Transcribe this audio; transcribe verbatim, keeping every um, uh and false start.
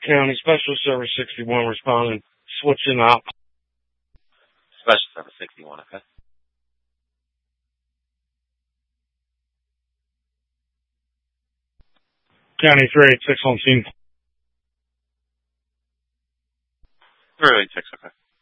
County Special Service sixty-one responding, switching out. Special Service sixty-one, okay. County three eighty-six on scene. three eighty-six, okay.